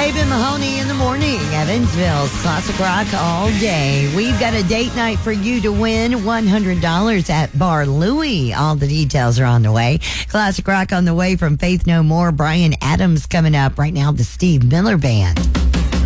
Raven Mahoney in the morning. Evansville's Classic Rock all day. We've got a date night for you to win $100 at Bar Louie. All the details are on the way. Classic Rock on the way from Faith No More. Bryan Adams coming up right now, the Steve Miller Band.